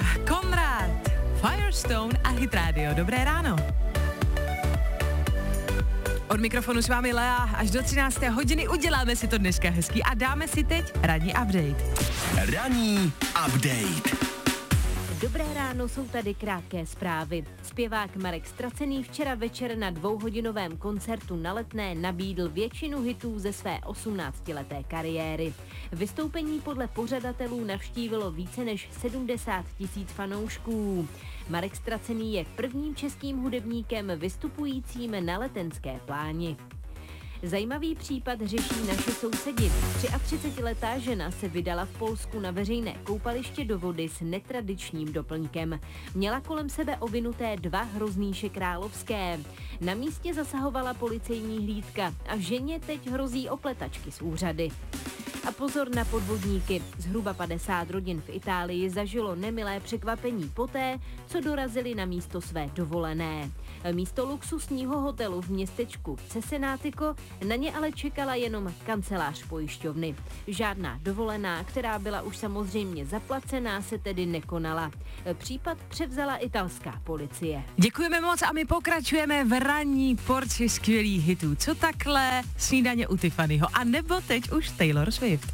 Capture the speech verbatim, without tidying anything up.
Konrad, Firestone a Hit Radio. Dobré ráno. Od mikrofonu s vámi Lea až do třinácté hodiny uděláme si to dneska hezký a dáme si teď ranní update. Ranní update. Dobré ráno, jsou tady krátké zprávy. Zpěvák Marek Stracený včera večer na dvouhodinovém koncertu na Letné nabídl většinu hitů ze své osmnáctileté kariéry. Vystoupení podle pořadatelů navštívilo více než sedmdesát tisíc fanoušků. Marek Stracený je prvním českým hudebníkem vystupujícím na Letenské pláni. Zajímavý případ řeší naši sousedi. třiatřicetiletá žena se vydala v Polsku na veřejné koupaliště do vody s netradičním doplňkem. Měla kolem sebe ovinuté dva hroznýše královské. Na místě zasahovala policejní hlídka a ženě teď hrozí opletačky z úřady. A pozor na podvodníky. Zhruba padesát rodin v Itálii zažilo nemilé překvapení poté, co dorazili na místo své dovolené. Místo luxusního hotelu v městečku Cesenatico na ně ale čekala jenom kancelář pojišťovny. Žádná dovolená, která byla už samozřejmě zaplacená, se tedy nekonala. Případ převzala italská policie. Děkujeme moc a my pokračujeme v ranní porci skvělých hitů. Co takhle? Snídaně u Tiffanyho a nebo teď už Taylor Swift.